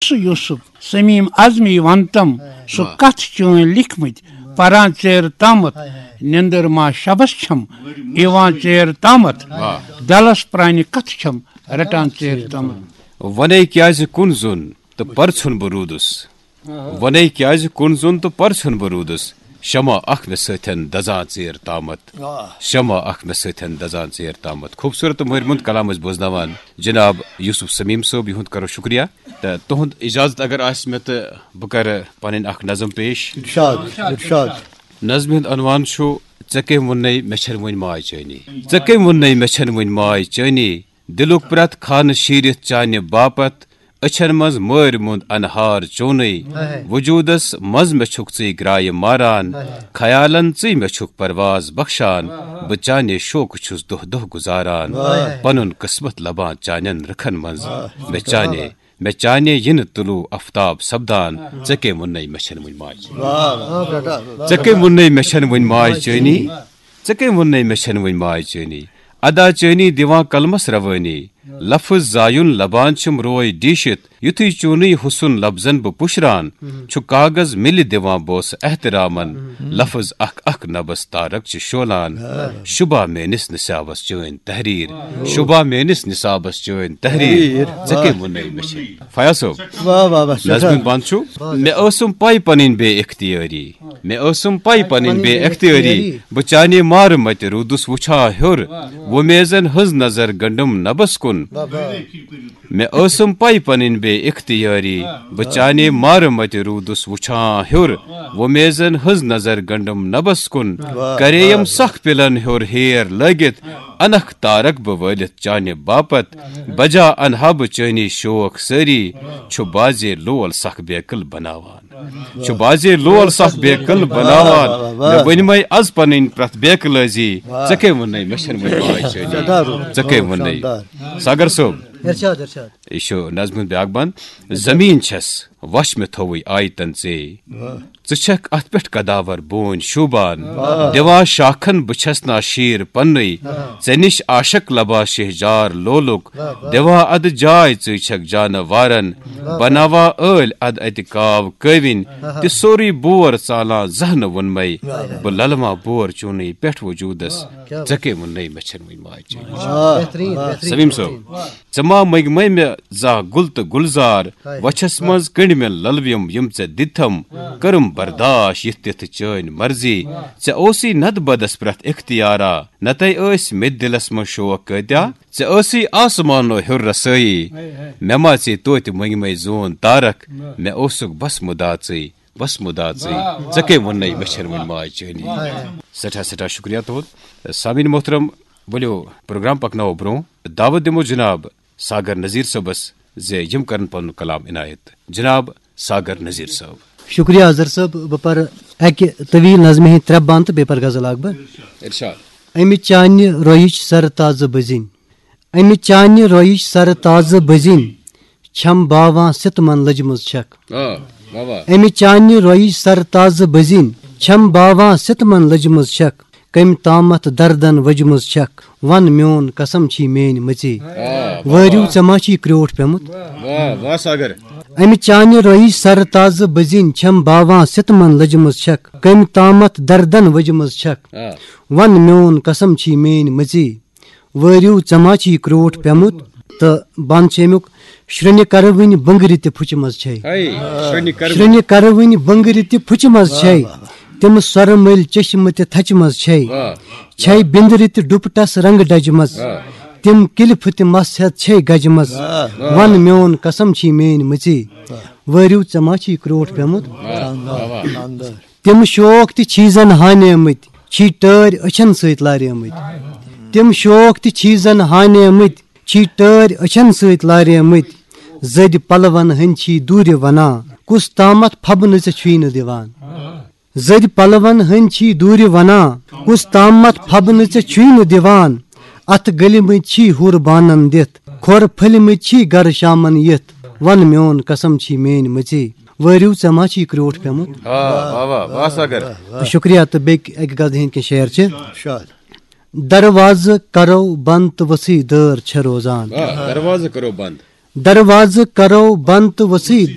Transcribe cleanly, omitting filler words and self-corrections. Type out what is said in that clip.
یوسف سمیم عزمی ونتم سہ کت چٲنۍ لیکھمٕتۍ پران ژیر تامت نندر ما شبس چھم ایوان ژیر تامت دلس پرانہِ کتھ چھم رٹان ژیر تامت ونے کیازِ کُن زوٚن تہٕ پرژھُن بہٕ روٗدُس ونے کیازِ کُن زوٚن تہٕ پرژھُن بہٕ روٗدُس شمع اکھ مےٚ سۭتٮ۪ن دزان ژیر تامت شمع اکھ مےٚ سۭتٮ۪ن دزان ژیر تامت خوٗبصوٗرت مٲرۍ مُنٛد کلام ٲسۍ بوزناوان جناب یوسف سمیم صٲب یِہُنٛد کرو شُکریہ تہٕ تُہُنٛد اجازت اگر آسہِ مےٚ تہٕ بہٕ کرٕ پنٕنۍ اکھ نظم پیش نظمہِ ہُنٛد عنوان چھُ ژےٚ کٔمۍ ووٚننَے مےٚ چھَنہٕ وُنہِ ماے چٲنی ژےٚ کٔمۍ ووٚننَے مےٚ چھَنہٕ وُنہِ ماے چٲنی دلُک پرٛٮ۪تھ خانہٕ شیٖرِتھ چانہِ باپت أچھن منٛز مٲرۍ مُنٛد انہار چونٕے وجوٗدس منٛز مےٚ چھُکھ ژٕے گرایہِ ماران خیالن ژٕے مےٚ چھُکھ پرواز بخشان بہٕ چانے شوقہٕ چھُس دۄہ دۄہ گُزاران پنُن قٕسمت لبان چانٮ۪ن رٕکھن منٛز مےٚ چانے یِنہٕ طلوٗع افتاب سپدان ژےٚ کٔمۍ ووٚننَے مےٚ چھَنہٕ وُنہِ ماے ژےٚ کٔمۍ ووٚننَے مےٚ چھَنہٕ وُنہِ ماے چٲنی ژےٚ کٔمۍ ووٚننَے مےٚ چھَنہٕ وُنہِ ماے چٲنی ادا چٲنی دِوان کلمس روٲنی لفظ زایُن لبان چھُم روے ڈیٖشِتھ یُتھُے چونٕے حُسُن لفظن بہٕ پُشران چھُ کاغذ مِلہِ دِوان بوسہٕ احترامن لفظ اکھ اکھ نبس تارک چھِ شولان شُبہ میٲنِس نِثابس چٲنۍ تحریر شُبہ میٲنِس نِثابس چٲنۍ تحریر ژےٚ کٔمۍ ووٚننَے مےٚ چھِ فیاض صٲب نظمہِ بنٛد چھُ مےٚ ٲسٕم پے پنٕنۍ بے اختیٲری مےٚ ٲسٕم پے پنٕنۍ بے اختیٲری بہٕ چانے مارٕ متہِ روٗدُس وٕچھان ہیوٚر وۄمیزن ہٕنٛز نظر گنڈٕم نبس کُن مےٚ ٲسٕم پے پنٕنۍ بے اختیٲری بہٕ چانے مارٕ متہِ روٗدُس وٕچھان ہیوٚر وۄمیزن ہٕنٛز نظر گنڈٕم نبس کُن کرییم سکھ پِلن ہیوٚر ہیر لٲگِتھ انکھ تارک بہٕ وٲلِتھ چانہِ باپت بجا انہا بہٕ چٲنی شوق سٲری چھُ بازے لول سکھ بیقل بناوان چھُ بازے لول سکھ بیقل بناوان مےٚ ؤنۍمَے از پنٕنۍ پرٛٮ۪تھ بیقلٲزی ژےٚ کٔمۍ ووٚننَے مےٚ چھَنہٕ وُنہِ ماے چٲنی ژےٚ کٔمۍ ووٚننَے ساگر صٲب یہِ چھُ نظمہِ ہُنٛد بیاکھ بنٛد زمیٖن چھس وش مےٚ تھووُے آیتن ژے ژٕ چھکھ اتھ پٮ۪ٹھ کداور بوٗنۍ شوٗبان دِوان شاخن بہٕ چھس نا شیٖر پننُے ژےٚ نِش عاشق لبا شہجار لولُک دِوان ادٕ جاے ژٕے چھکھ جانوارن بناوان ٲلۍ ادٕ اتہِ کاو کٲوِنۍ تہِ سورُے بور ژالان زانٛہہ نہٕ ووٚنمَے بہٕ للما بور چونٕے پٮ۪ٹھ وجوٗدس ژےٚ کٔمۍ ووٚننَے مےٚ چھَنہٕ وُنہِ ماے چٲنی سمیٖم صٲب ژٕ ما منٛگمَے مےٚ زانٛہہ گُل تہٕ گُلزار وچھس منٛز کٔنڈۍ مےٚ للوِم یِم ژےٚ دِتِتھم کٔرٕم برداش یِتھ تِتھ چٲنۍ مرضی ژےٚ اوسُے ندٕ بدس پرٛٮ۪تھ اختیارا نتَے ٲسۍ مےٚ تہِ دلس منٛز شوق کۭتیاہ ژےٚ ٲسٕے آسمانو ہیوٚر رسٲیی مےٚ ما ژے توتہِ منٛگمَے زون تارک مےٚ اوسُکھ بس مُدا ژٕے بس مُدا ژٕے ژےٚ کٔمۍ ووٚننَے مےٚ چھَنہٕ وُنہِ ماے چٲنی سٮ۪ٹھاہ سٮ۪ٹھاہ شُکریہ تُہُنٛد سامیٖن محترم ؤلِو پروگرام پکناوو برٛونٛہہ دعوت دِمو جناب ساگر نذیر صٲبس زِ یِم کرن پنُن کلام عنایت جناب ساگر نذیر صٲب شُکریہ اظہر صٲب بہٕ پرٕ اکہِ طویٖل نظمہِ ہٕنٛدۍ 3 بند تہٕ بیٚیہِ پرٕ غزل اکھ بہٕ امہِ چانہِ رویِچ سرٕ تازٕ بٔزِنۍ امہِ چانہِ رویِچ سرٕ تازٕ بٔزِنۍ چھم باوان سِتمن لٔجمٕژ چھکھ امہِ چانہِ رویِچ سرٕ تازٕ بٔزِنۍ چھم باوان سِتمن لٔجمٕژ چھکھ کمہِ تامتھ دردن ؤجمٕژ چھکھ ون میون قسم چھی میٲنۍ مژے وٲرِو ژےٚ ما چھی کرٛوٹھ پیوٚمُت امہِ چانہِ رویِچ سرٕ تازٕ بٔزِنۍ چھم باوان سِتمن لٔجمٕژ چھکھ کمہِ تامتھ دردن ؤجمٕژ چھکھ ون میون قسم چھی میٲنۍ مژے وٲرِو ژےٚ ما چھی کرٛوٹھ پیوٚمُت تہٕ بنٛد چھِ امیُک شرٛنہِ کرٕ وٕنہِ بٕنٛگرِ تہِ پھُچمٕژ چھے شرٛنہِ کرٕ وٕنہِ بٕنٛگرِ تہِ پھُچمٕژ چھے تِم سۄرٕ مٔلۍ چشمہٕ تہِ تھچمژ چھے بِنٛدرِ تہِ ڈُپٹس رنٛگہٕ ڈجمژ تِم کِلفہٕ تہِ مس ہٮ۪تھ چھے گجمژ ون میون قسم چھی میٲنۍ مژے وٲرِو ژےٚ ما چھی کرٛوٹھ پیوٚمُت تِم شوق تہِ چھی زن ہانیمٕتۍ چھی ٹٲرۍ أچھن سۭتۍ لاریمٕتۍ تِم شوق تہِ چھی زن ہانیمٕتۍ چھی ٹٲرۍ أچھن سۭتۍ لاریمٕتۍ زٔدۍ پلون ہٕنٛدۍ چھی دوٗرِ ونان کُس تامتھ پھبنہٕ ژےٚ چھُے نہٕ دِوان زٔدۍ پلون ہٕنٛدۍ چھی دوٗرِ ونان کُس تامتھ پھبنہٕ ژےٚ چھُے نہٕ دِوان اتھ گٔلمٕتۍ چھی ہُر بانن دِتھ کھۄر پھٔلمٕتۍ چھی گرٕ شامن یِتھ ون میون قسم چھی میٲنۍ مژے وٲرِو ژےٚ ما چھی کرٛوٹھ پیوٚمُت شُکریہ تہٕ بیٚیہِ اکہِ غزلہِ ہٕنٛدۍ کینٛہہ شعر چھِ دروازٕ کرو بنٛد تہٕ ؤسٕے دٲر چھےٚ روزان دروازٕ کرو بنٛد تہٕ ؤسٕے